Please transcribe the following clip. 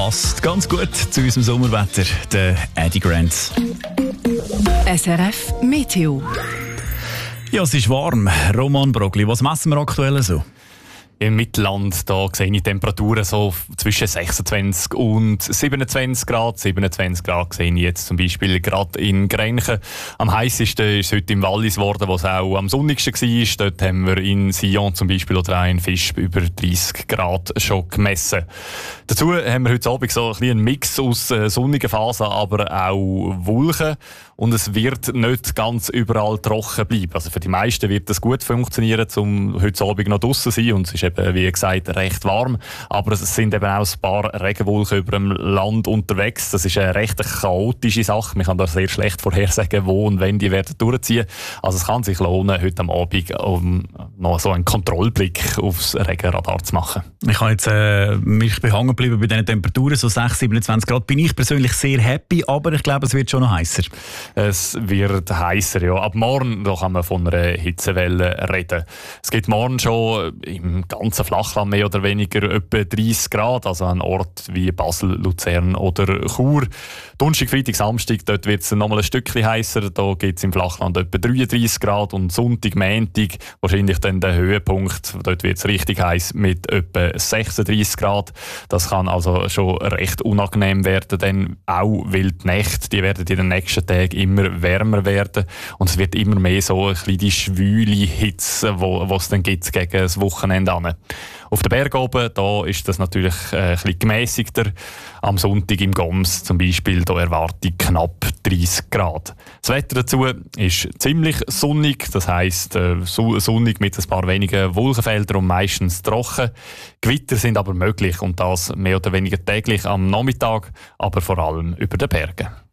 passt ganz gut zu unserem Sommerwetter, der Eddie Grant. SRF Meteo. Ja, es ist warm. Roman Brogli, was messen wir aktuell so? Im Mittelland da sehe ich Temperaturen so zwischen 26 und 27 Grad. 27 Grad sehe ich jetzt zum Beispiel gerade in Grenchen. Am heißesten ist es heute im Wallis geworden, wo es auch am sonnigsten war. Dort haben wir in Sion zum Beispiel oder auch in Visp über 30 Grad schon gemessen. Dazu haben wir heute Abend so einen Mix aus sonnigen Phasen, aber auch Wolken. Und es wird nicht ganz überall trocken bleiben. Also für die meisten wird das gut funktionieren, um heute Abend noch draussen zu sein. Und es ist eben, wie gesagt, recht warm. Aber es sind eben auch ein paar Regenwolken über dem Land unterwegs. Das ist eine recht chaotische Sache. Man kann da sehr schlecht vorhersagen, wo und wenn die werden durchziehen. Also es kann sich lohnen, heute am Abend noch so einen Kontrollblick aufs Regenradar zu machen. Ich habe jetzt mich hängen geblieben bei diesen Temperaturen, so 6, 27 Grad. Bin ich persönlich sehr happy, aber ich glaube, es wird schon noch heißer. Es wird heißer, ja. Ab morgen da kann man von einer Hitzewelle reden. Es gibt morgen schon im ganzen Flachland mehr oder weniger etwa 30 Grad, also an Orten wie Basel, Luzern oder Chur. Donnerstag, Freitag, Samstag, dort wird es nochmal ein Stückchen heißer. Da gibt es im Flachland etwa 33 Grad und Sonntag, Montag wahrscheinlich dann der Höhepunkt. Dort wird es richtig heiß mit etwa 36 Grad. Das kann also schon recht unangenehm werden, denn auch weil die Nächte, die werden in den nächsten Tagen immer wärmer werden und es wird immer mehr so ein bisschen die schwüle Hitze, die es dann gibt gegen das Wochenende an. Auf den Berg oben, da ist das natürlich ein bisschen gemäßigter. Am Sonntag im Goms zum Beispiel, da erwarte ich knapp 30 Grad. Das Wetter dazu ist ziemlich sonnig, das heisst sonnig mit ein paar wenigen Wolkenfeldern und meistens trocken. Gewitter sind aber möglich und das mehr oder weniger täglich am Nachmittag, aber vor allem über den Bergen.